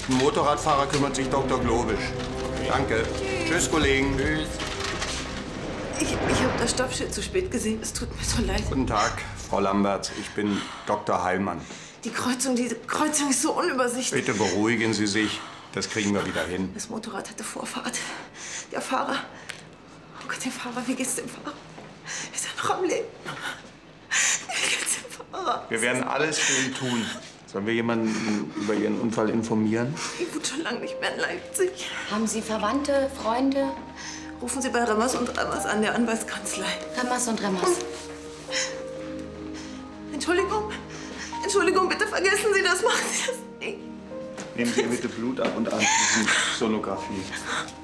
Um den Motorradfahrer kümmert sich Dr. Globisch. Danke. Tschüss, Kollegen. Tschüss. Ich habe das Stoppschild zu spät gesehen. Es tut mir so leid. Guten Tag, Frau Lambert. Ich bin Dr. Heilmann. Diese Kreuzung ist so unübersichtlich. Bitte beruhigen Sie sich. Das kriegen wir wieder hin. Das Motorrad hatte Vorfahrt. Der Fahrer... Oh Gott, der Fahrer. Wie geht's dem Fahrer? Ist er noch am Leben? Wie geht's dem Fahrer? Wir werden alles für ihn tun. Sollen wir jemanden über Ihren Unfall informieren? Ich wohne schon lange nicht mehr in Leipzig. Haben Sie Verwandte, Freunde? Rufen Sie bei Remmers und Remmers an, der Anwaltskanzlei. Remmers und Remmers. Entschuldigung. Entschuldigung, bitte vergessen Sie das. Machen Sie das nicht. Nehmen Sie bitte Blut ab und anschließend Sonographie.